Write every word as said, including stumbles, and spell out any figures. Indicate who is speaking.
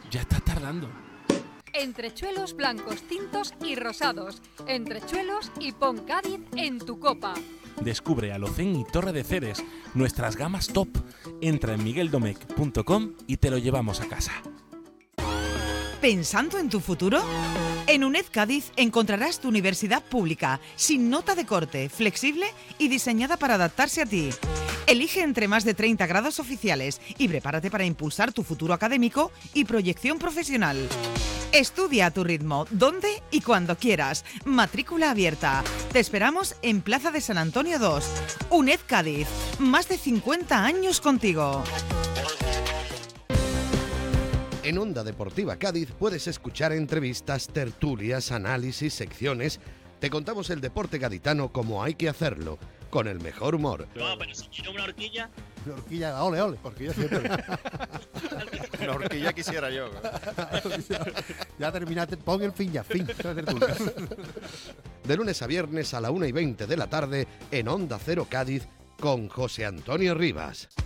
Speaker 1: Ya estás tardando.
Speaker 2: Entrechuelos blancos, tintos y rosados. Entrechuelos y pon Cádiz en tu copa.
Speaker 1: Descubre Alocén y Torre de Ceres, nuestras gamas top. Entra en miguel domecq punto com y te lo llevamos a casa.
Speaker 3: ¿Pensando en tu futuro? En UNED Cádiz encontrarás tu universidad pública, sin nota de corte, flexible y diseñada para adaptarse a ti. Elige entre más de treinta grados oficiales y prepárate para impulsar tu futuro académico y proyección profesional. Estudia a tu ritmo, donde y cuando quieras. Matrícula abierta. Te esperamos en Plaza de San Antonio dos. UNED Cádiz. Más de cincuenta años contigo.
Speaker 4: En Onda Deportiva Cádiz puedes escuchar entrevistas, tertulias, análisis, secciones. Te contamos el deporte gaditano como hay que hacerlo, con el mejor humor.
Speaker 5: No, pero si quiero una horquilla...
Speaker 6: Una horquilla, ole, ole. Horquilla siempre.
Speaker 7: Una horquilla quisiera yo.
Speaker 6: Ya terminaste, pon el fin ya, fin.
Speaker 4: De lunes a viernes a la una y veinte de la tarde en Onda Cero Cádiz con José Antonio Rivas.